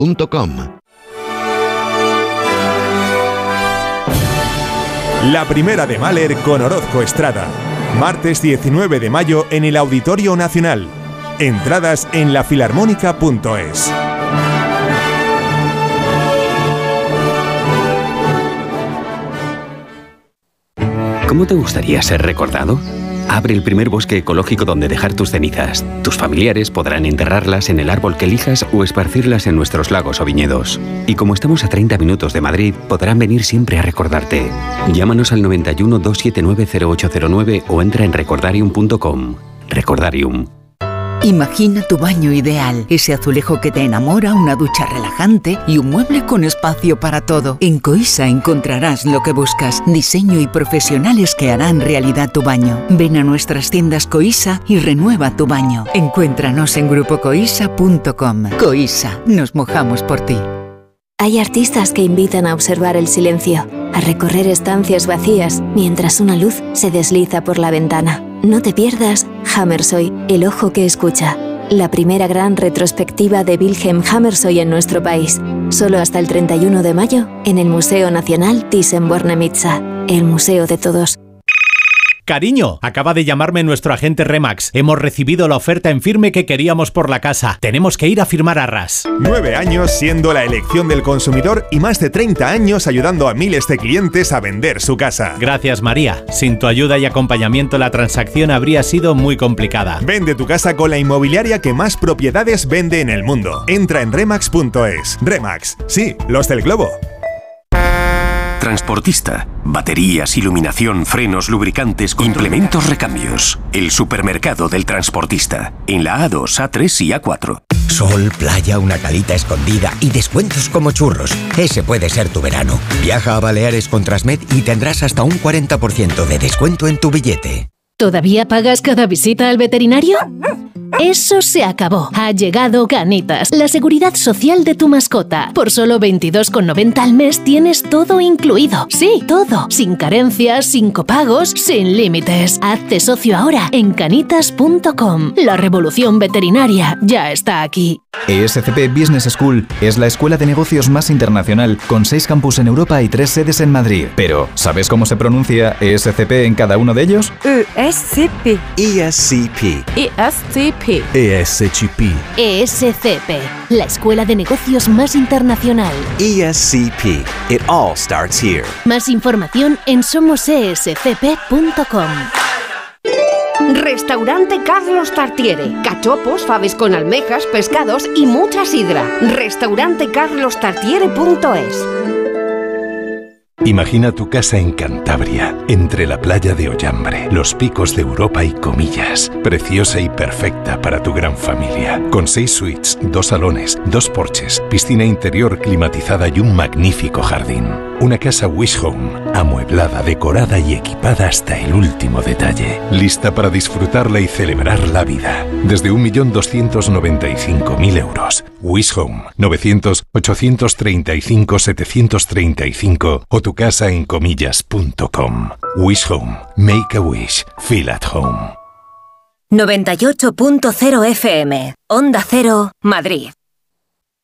La primera de Mahler con Orozco Estrada. Martes 19 de mayo en el Auditorio Nacional. Entradas en lafilarmónica.es. ¿Cómo te gustaría ser recordado? Abre el primer bosque ecológico donde dejar tus cenizas. Tus familiares podrán enterrarlas en el árbol que elijas o esparcirlas en nuestros lagos o viñedos. Y como estamos a 30 minutos de Madrid, podrán venir siempre a recordarte. Llámanos al 91 279 0809 o entra en recordarium.com. Recordarium. Imagina tu baño ideal, ese azulejo que te enamora, una ducha relajante y un mueble con espacio para todo. En Coisa encontrarás lo que buscas, diseño y profesionales que harán realidad tu baño. Ven a nuestras tiendas Coisa y renueva tu baño. Encuéntranos en grupocoisa.com. Coisa, nos mojamos por ti. Hay artistas que invitan a observar el silencio, a recorrer estancias vacías mientras una luz se desliza por la ventana. No te pierdas Hammershøi, el ojo que escucha. La primera gran retrospectiva de Wilhelm Hammershøi en nuestro país. Solo hasta el 31 de mayo en el Museo Nacional Thyssen-Bornemisza, el museo de todos. Cariño, acaba de llamarme nuestro agente Remax. Hemos recibido la oferta en firme que queríamos por la casa. Tenemos que ir a firmar arras. 9 años siendo la elección del consumidor y más de 30 años ayudando a miles de clientes a vender su casa. Gracias, María. Sin tu ayuda y acompañamiento la transacción habría sido muy complicada. Vende tu casa con la inmobiliaria que más propiedades vende en el mundo. Entra en remax.es. Remax, sí, los del globo. Transportista. Baterías, iluminación, frenos, lubricantes, implementos, recambios. El supermercado del transportista. En la A2, A3 y A4. Sol, playa, una calita escondida y descuentos como churros. Ese puede ser tu verano. Viaja a Baleares con Transmed y tendrás hasta un 40% de descuento en tu billete. ¿Todavía pagas cada visita al veterinario? Eso se acabó. Ha llegado Canitas, la seguridad social de tu mascota. Por solo 22,90 al mes tienes todo incluido. Sí, todo. Sin carencias, sin copagos, sin límites. Hazte socio ahora en canitas.com. La revolución veterinaria ya está aquí. ESCP Business School es la escuela de negocios más internacional, con 6 campus en Europa y 3 sedes en Madrid. Pero, ¿sabes cómo se pronuncia ESCP en cada uno de ellos? ESCP. ESCP. ESCP. ESCP. ESCP, la escuela de negocios más internacional. ESCP. It all starts here. Más información en somosescp.com. Restaurante Carlos Tartiere. Cachopos, faves con almejas, pescados y mucha sidra. Restaurantecarlostartiere.es. Imagina tu casa en Cantabria, entre la playa de Ollambre, los picos de Europa y Comillas. Preciosa y perfecta para tu gran familia. Con 6 suites, 2 salones, 2 porches, piscina interior climatizada y un magnífico jardín. Una casa Wish Home, amueblada, decorada y equipada hasta el último detalle. Lista para disfrutarla y celebrar la vida. Desde 1.295.000 euros. Wish Home, 900-835-735 o tu casa en comillas.com. Wish Home. Make a wish. Feel at home. 98.0 FM. Onda Cero, Madrid.